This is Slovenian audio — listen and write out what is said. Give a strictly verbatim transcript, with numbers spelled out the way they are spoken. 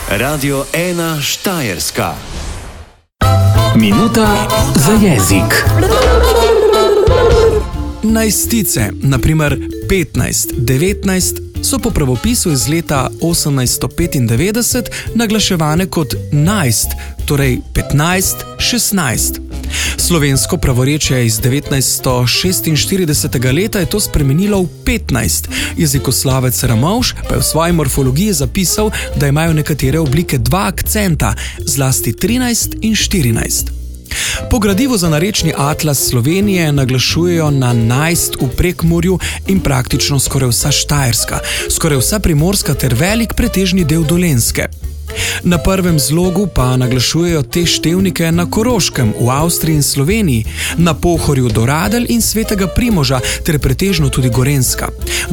Radio ena Štajerska. Minuta za jezik. Najstice, naprimer petnajst, devetnajst, so po pravopisu iz leta osemnajststo petindevetdeset naglaševane kot najst, torej petnajst, šestnajst. Slovensko pravorečje iz devetnajststo šestinštiridesetega leta je to spremenilo v petnajst. Jezikoslovec Ramovš pa je v svoji morfologiji zapisal, da imajo nekatere oblike dva akcenta, zlasti trinajst in štirinajst. Po gradivu za narečni atlas Slovenije naglašujejo na najst v Prekmurju in praktično skoraj vsa Štajerska, skoraj vsa Primorska ter velik pretežni del Dolenjske. Na prvem zlogu pa naglašujejo te števnike na Koroškem, v Avstriji in Sloveniji, na Pohorju do Radelj in Svetega Primoža ter pretežno tudi Gorenjska.